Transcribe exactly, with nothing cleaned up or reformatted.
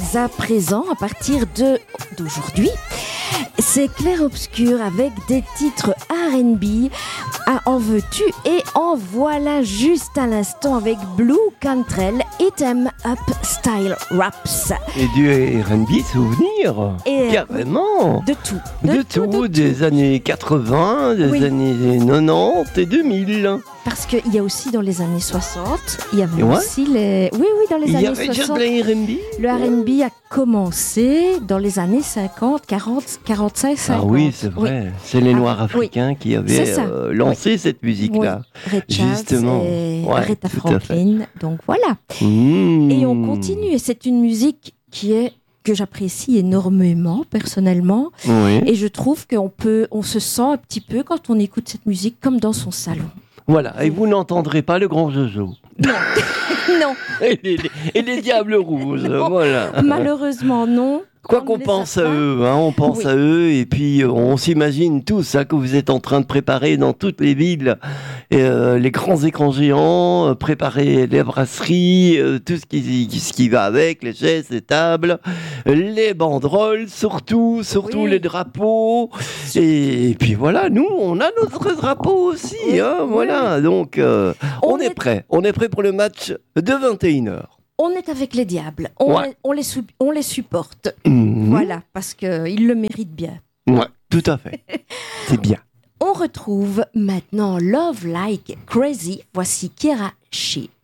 à présent, à partir de, d'aujourd'hui, c'est Clair Obscur avec des titres R and B. Ah, en veux-tu et en voilà juste à l'instant avec Blue Cantrell, Hit 'em Up Style Raps. Et du R and B souvenir. Et carrément. De tout. De, de tout, tout, de des tout. Années quatre-vingts, des oui. années quatre-vingt-dix et deux mille. Parce qu'il y a aussi dans les années soixante, il y avait ouais. aussi les... Oui, oui, dans les il années y avait soixante. Le R and B. Le R and B a commencé dans les années cinquante, quarante, quarante-cinq, cinquante. Ah oui, c'est vrai. Oui. C'est les Noirs ah, africains oui. qui avaient euh, lancé oui. cette musique-là. Oui. Ray Charles justement. Et ouais, Aretha Franklin. Donc voilà. Mmh. Et on continue. Et c'est une musique qui est... que j'apprécie énormément personnellement oui. et je trouve qu'on peut, on se sent un petit peu quand on écoute cette musique comme dans son salon. Voilà, et vous n'entendrez pas le grand Jojo. Non, non. Et les, et les Diables Rouges, non. Voilà. Malheureusement, non. Quoi qu'on pense à eux, hein, on pense oui. à eux, et puis on s'imagine tous hein, que vous êtes en train de préparer dans toutes les villes et, euh, les grands écrans géants, euh, préparer les brasseries, euh, tout ce qui, ce qui va avec, les chaises, les tables, les banderoles, surtout, surtout oui. les drapeaux. Et, et puis voilà, nous, on a notre drapeau aussi, oui. hein, voilà. Oui. Donc, euh, on, on est, est prêt, on est prêt pour le match de vingt et une heures. On est avec les Diables, on, ouais. les, on, les, on les supporte, mmh. voilà, parce qu'ils le méritent bien. Ouais, tout à fait, c'est bien. On retrouve maintenant Love Like Crazy, voici Kira She.